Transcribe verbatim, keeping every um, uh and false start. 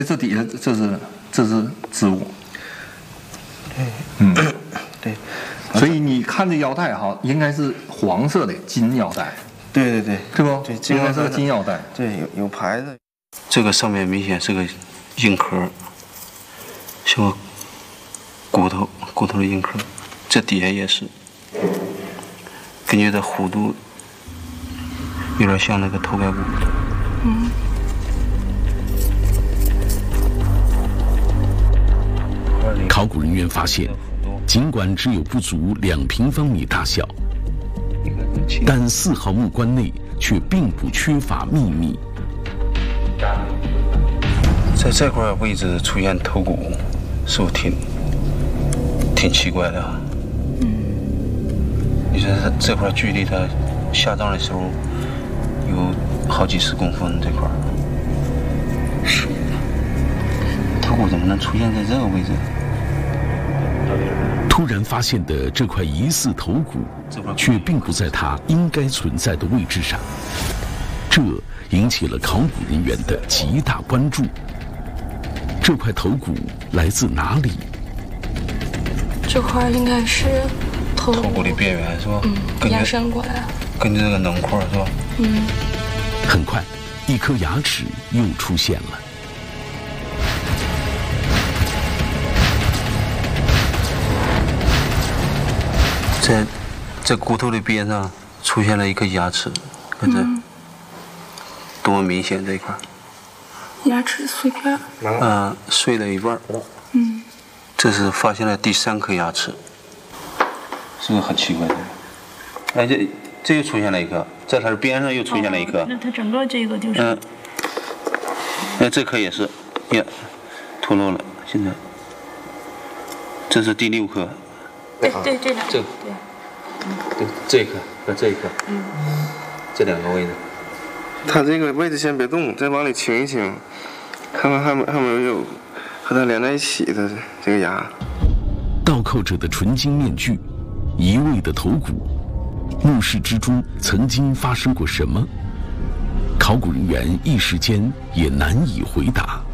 这底下这是这是织物， 对， 嗯， 对， 所以你看这腰带哈，应该是黄色的金腰带， 对对对， 对不？ 对， 应该是个金腰带， 对，有有牌子。这个上面明显是个硬壳，像个骨头骨头的硬壳，这底下也是，根据这弧度，有点像那个头盖骨。嗯。 考古人员发现，尽管只有不足两平方米大小，但四号木棺内却并不缺乏秘密。 在这块位置出现头骨，是不是挺挺奇怪的啊？嗯。你说这块距离它下葬的时候有好几十公分，这块是头骨怎么能出现在这个位置？ 突然发现的这块疑似头骨，却并不在它应该存在的位置上，这引起了考古人员的极大关注。这块头骨来自哪里？ 这块应该是头骨头骨的边缘是吧？ 嗯，延伸过来， 跟着这个棱块是吧？ 嗯。 很快，一颗牙齿又出现了。 在这骨头的边上出现了一颗牙齿，看这、嗯、多么明显！这一块牙齿碎片， 嗯、呃，碎了一半。嗯，这是发现了第三颗牙齿，是不是很奇怪的？哎，这这又出现了一颗，在它的边上又出现了一颗。哦、 那它整个这个就是， 嗯，哎，这颗也是，呀，脱落了。现在，这是第六颗。 对对，这两个， 这对， 对，这一颗和这一颗，嗯，这两个位置。 它这个位置先别动，再往里清一清，看看还没还没有和它连在一起的这个牙。 倒扣着的纯金面具，移位的头骨，墓室之中曾经发生过什么？考古人员一时间也难以回答。